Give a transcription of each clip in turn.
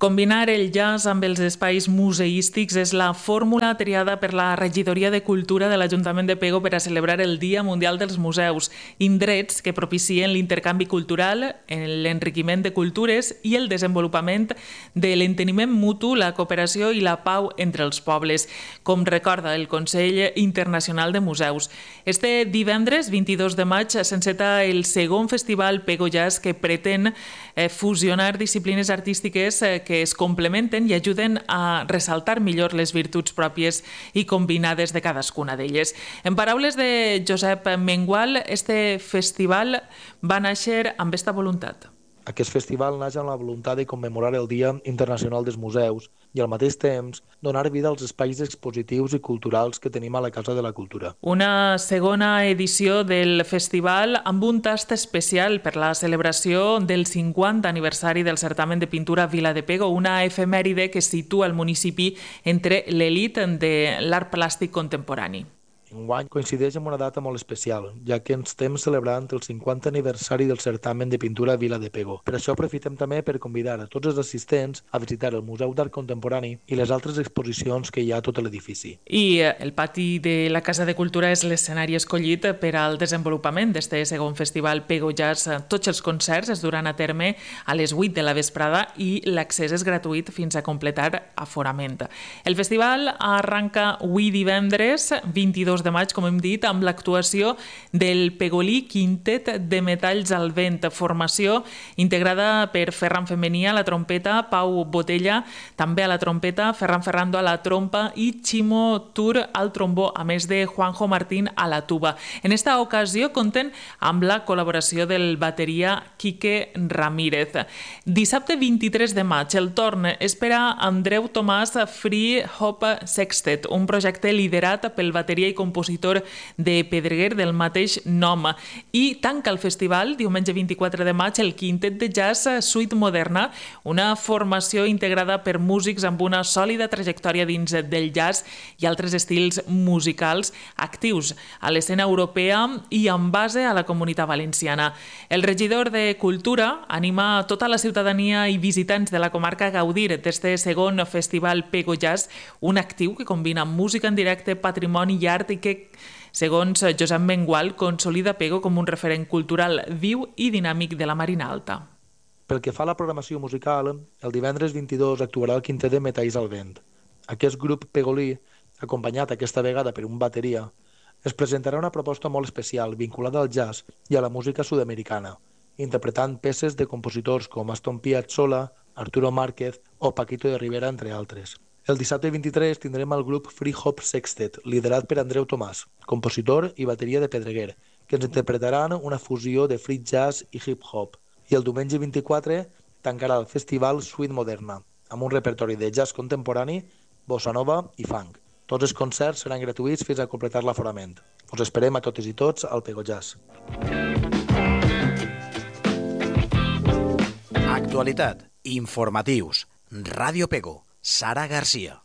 Combinar el jazz amb els espais museístics és la fórmula triada per la Regidoria de Cultura de l'Ajuntament de Pego per a celebrar el Dia Mundial dels Museus, indrets que propicien l'intercanvi cultural, l'enriquiment de cultures i el desenvolupament de l'enteniment mutu, la cooperació i la pau entre els pobles, com recorda el Consell Internacional de Museus. Este divendres, 22 de maig, s'enceta el segon festival Pego Jazz que pretén fusionar disciplines artístiques que es complementen i ajuden a ressaltar millor les virtuts pròpies i combinades de cadascuna d'elles. En paraules de Josep Mengual, este festival va néixer amb esta voluntat. Aquest festival naix amb la voluntat de commemorar el Dia Internacional dels Museus i al mateix temps donar vida als espais expositius i culturals que tenim a la Casa de la Cultura. Una segona edició del festival amb un tast especial per la celebració del 50 aniversari del certamen de pintura Vila de Pego, una efemèride que situa el municipi entre l'elit de l'art plàstic contemporani. Enguany coincideix amb una data molt especial, ja que ens estem celebrant el 50 aniversari del certamen de pintura Vila de Pego. Per això aprofitem també per convidar a tots els assistents a visitar el Museu d'Art Contemporani i les altres exposicions que hi ha a tot l'edifici. I el pati de la Casa de Cultura és l'escenari escollit per al desenvolupament d'este segon festival Pego Jazz. Tots els concerts es duran a terme a les 8 de la vesprada i l'accés és gratuït fins a completar aforament. El festival arranca avui divendres, 22 de maig, com hem dit, amb l'actuació del Pegolí Quintet de Metalls al Vent, formació integrada per Ferran Femení a la trompeta, Pau Botella també a la trompeta, Ferran Ferrando a la trompa i Ximo Tur al trombó, a més de Juanjo Martín a la tuba. En esta ocasió compten amb la col·laboració del bateria Quique Ramírez. Dissabte 23 de maig el torn és per a Andreu Tomàs Free Hop Sextet, un projecte liderat pel bateria i compositor de Pedreguer del mateix nom. I tanca el festival, diumenge 24 de maig, el Quintet de Jazz Suite Moderna, una formació integrada per músics amb una sòlida trajectòria dins del jazz i altres estils musicals actius a l'escena europea i amb base a la Comunitat Valenciana. El regidor de Cultura anima a tota la ciutadania i visitants de la comarca a gaudir d'este segon festival Pego Jazz, un actiu que combina música en directe, patrimoni i art i que, segons Josep Mengual, consolida Pego com un referent cultural viu i dinàmic de la Marina Alta. Pel que fa a la programació musical, el divendres 22 actuarà el Quintet de Metalls al Vent. Aquest grup pegolí, acompanyat aquesta vegada per un bateria, es presentarà una proposta molt especial vinculada al jazz i a la música sud-americana, interpretant peces de compositors com Aston Piazzolla, Arturo Márquez o Paquito de Rivera, entre altres. El dissabte 23 tindrem el grup Free Hop Sextet, liderat per Andreu Tomàs, compositor i bateria de Pedreguer, que ens interpretaran una fusió de free jazz i hip-hop. I el diumenge 24 tancarà el festival Suite Moderna, amb un repertori de jazz contemporani, bossa nova i funk. Tots els concerts seran gratuïts fins a completar l'aforament. Us esperem a totes i tots al Pego Jazz. Actualitat, informatius, Ràdio Pego, Sara Garcia.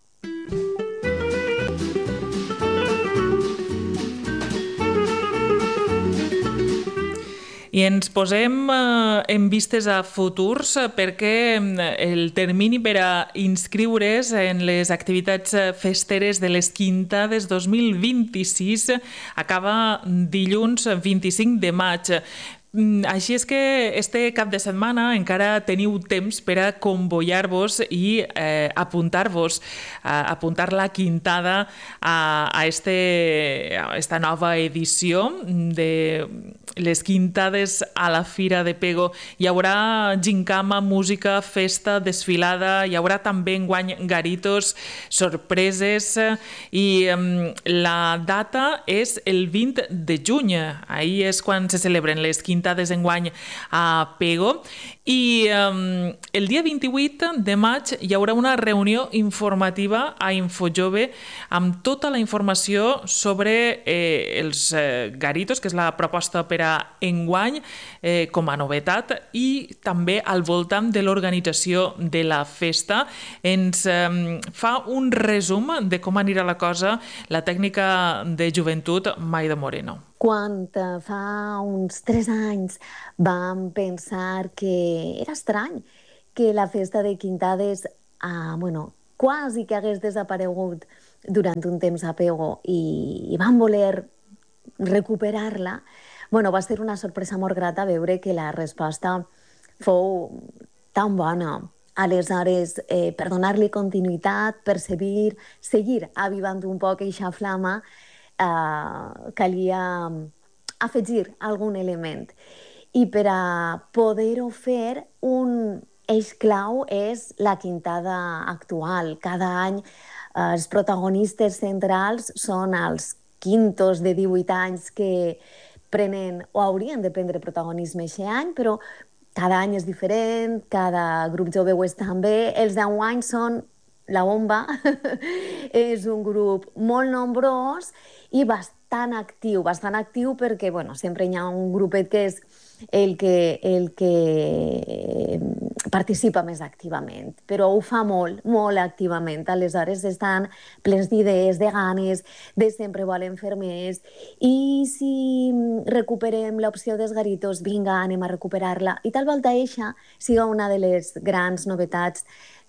I ens posem en vistes a futurs perquè el termini per a inscriure's en les activitats festeres de les Quintades 2026 acaba dilluns 25 de maig. Així és que este cap de setmana encara teniu temps per a convoiar-vos i apuntar-vos, apuntar la quintada a esta nova edició de les Quintades a la Fira de Pego. Hi haurà gincama, música, festa, desfilada, hi haurà també enguany garitos, sorpreses i la data és el 20 de juny. Ahir és quan se celebren les Quintades enguany a Pego i el dia 28 de maig hi haurà una reunió informativa a Infojove amb tota la informació sobre els garitos, que és la proposta per a enguany com a novetat, i també al voltant de l'organització de la festa. Ens fa un resum de com anirà la cosa la tècnica de joventut Maida Moreno. Quan fa uns 3 anys vam pensar que era estrany que la festa de Quintades, quasi que hagués desaparegut durant un temps a Pego i van voler recuperar-la, va ser una sorpresa molt grata veure que la resposta fou tan bona. Aleshores, per donar-li continuïtat, per seguir avivant un poc aquesta flama, calia afegir algun element. I per a poder-ho fer, un eix clau és la quintada actual. Cada any els protagonistes centrals són els quintos de 18 anys que prenen o haurien de prendre protagonisme aquest any, però cada any és diferent, cada grup jove ho és també. Els d'enguany són la bomba. És un grup molt nombrós i bastant actiu perquè sempre hi ha un grupet que és el que participa més activament, però ho fa molt, molt activament. Aleshores estan plens d'idees, de ganes, de sempre volen fer més. I si recuperem l'opció dels garitos, vinga, anem a recuperar-la. I tal volta eixa siga una de les grans novetats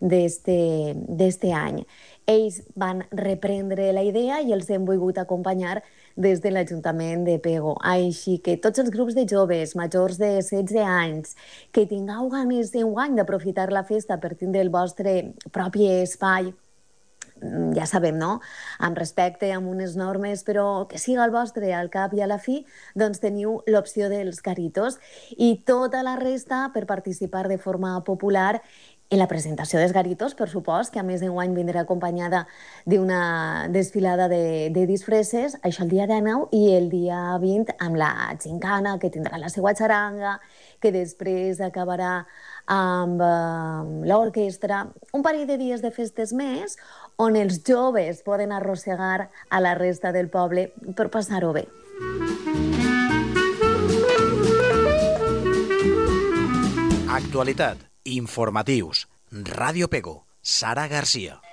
d'este any. Ells van reprendre la idea i els hem volgut acompanyar des de l'Ajuntament de Pego. Així que tots els grups de joves majors de 16 anys que tingueu ganes d'enguany d'aprofitar la festa per tindre el vostre propi espai, ja sabem, no? Amb respecte, amb unes normes, però que siga el vostre al cap i a la fi, doncs teniu l'opció dels garitos i tota la resta per participar de forma popular en la presentació dels garitos, per supost, que a més d'enguany vindrà acompanyada d'una desfilada de disfresses, això el dia 19 i el dia 20 amb la gincana, que tindrà la seva xaranga, que després acabarà amb l'orquestra. Un parell de dies de festes més on els joves poden arrossegar a la resta del poble per passar-ho bé. Actualitat, informatius, Ràdio Pego, Sara Garcia.